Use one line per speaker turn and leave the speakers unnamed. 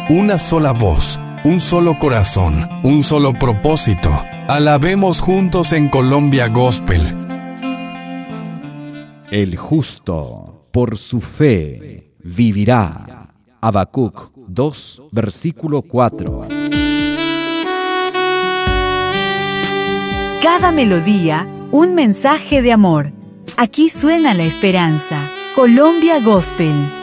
una sola voz, un solo corazón, un solo propósito. Alabemos juntos en Colombia Gospel.
El justo por su fe vivirá. Habacuc 2, versículo 4.
Cada melodía, un mensaje de amor. Aquí suena la esperanza. Colombia Gospel.